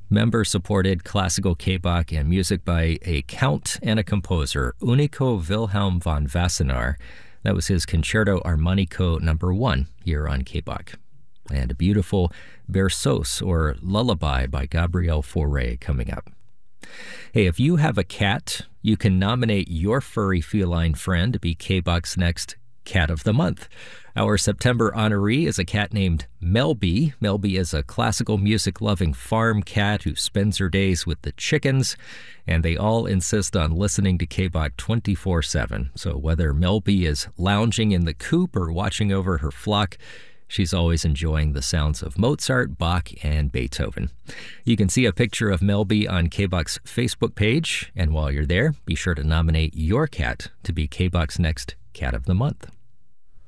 member-supported classical K-Bach and music by a count and a composer, Unico Wilhelm von Wassenaar. That was his Concerto Armonico No. 1 here on K-Bach. And a beautiful Berceuse, or Lullaby, by Gabriel Fauré coming up. Hey, if you have a cat, you can nominate your furry feline friend to be K-Bach's next Cat of the Month. Our September honoree is a cat named Melby. Melby is a classical music-loving farm cat who spends her days with the chickens, and they all insist on listening to K-Bach 24/7. So whether Melby is lounging in the coop or watching over her flock, she's always enjoying the sounds of Mozart, Bach, and Beethoven. You can see a picture of Melby on K-Bach's Facebook page, and while you're there, be sure to nominate your cat to be K-Bach's next Cat of the Month.